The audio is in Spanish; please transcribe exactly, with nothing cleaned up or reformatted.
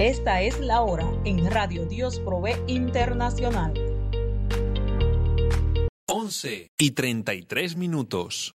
Esta es la hora en Radio Dios Provee Internacional. once y treinta y tres minutos.